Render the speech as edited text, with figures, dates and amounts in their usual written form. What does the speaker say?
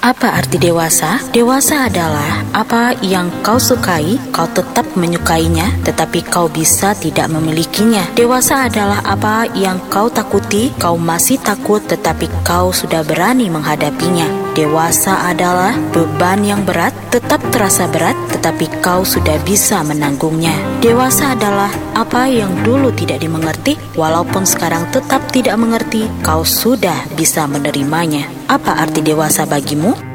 Apa arti dewasa? Dewasa adalah apa yang kau sukai, kau tetap menyukainya, tetapi kau bisa tidak memilikinya. Dewasa adalah apa yang kau takuti, kau masih takut, tetapi kau sudah berani menghadapinya. Dewasa adalah beban yang berat, tetap terasa berat, tetapi kau sudah bisa menanggungnya. Dewasa adalah apa yang dulu tidak dimengerti, walaupun sekarang tetap tidak mengerti, kau sudah bisa menerimanya. Apa arti dewasa bagimu?